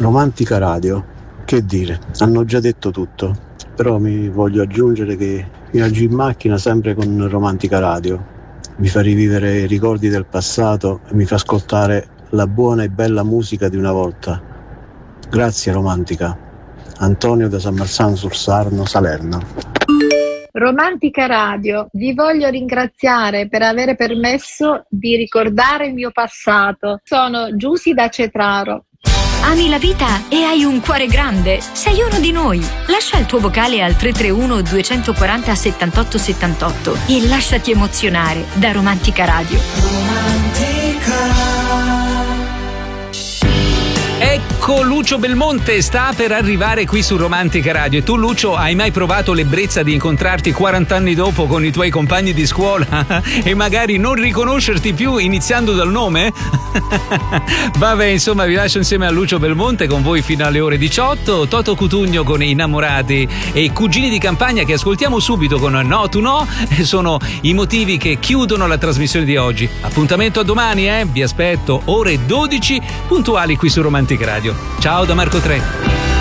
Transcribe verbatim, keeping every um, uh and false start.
Romantica Radio, che dire, hanno già detto tutto, però mi voglio aggiungere che viaggio in macchina sempre con Romantica Radio, mi fa rivivere i ricordi del passato e mi fa ascoltare la buona e bella musica di una volta. Grazie Romantica. Antonio da San Marzano sul Sarno, Salerno. Romantica Radio, vi voglio ringraziare per aver permesso di ricordare il mio passato. Sono Giusy da Cetraro. Ami la vita e hai un cuore grande? Sei uno di noi. Lascia il tuo vocale al tre tre uno due quattro zero settantotto settantotto e lasciati emozionare da Romantica Radio. Romantica. Ecco, Lucio Belmonte sta per arrivare qui su Romantica Radio. E tu, Lucio, hai mai provato l'ebbrezza di incontrarti quaranta anni dopo con i tuoi compagni di scuola e magari non riconoscerti più iniziando dal nome? Vabbè, insomma, vi lascio insieme a Lucio Belmonte con voi fino alle ore diciotto. Toto Cutugno con Innamorati e Cugini di Campagna, che ascoltiamo subito con No to No. Sono i motivi che chiudono la trasmissione di oggi. Appuntamento a domani, eh? Vi aspetto ore dodici puntuali qui su Romantica Radio. Ciao da Marco tre.